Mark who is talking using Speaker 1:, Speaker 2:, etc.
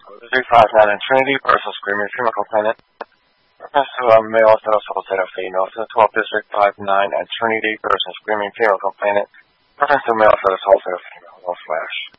Speaker 1: 359 and Trinity person screaming female complainant. Reference to a male that assaulted a female to the 12th District 59 and Trinity person screaming female complainant. Reference to a male that assaulted a female. No flash.